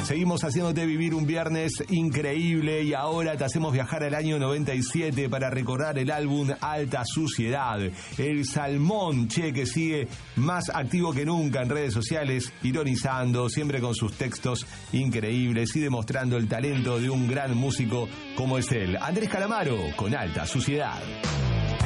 Seguimos haciéndote vivir un viernes increíble y ahora te hacemos viajar al año 97 para recordar el álbum Alta Suciedad. El Salmón, que sigue más activo que nunca en redes sociales, ironizando, siempre con sus textos increíbles y demostrando el talento de un gran músico como es él. Andrés Calamaro con Alta Suciedad.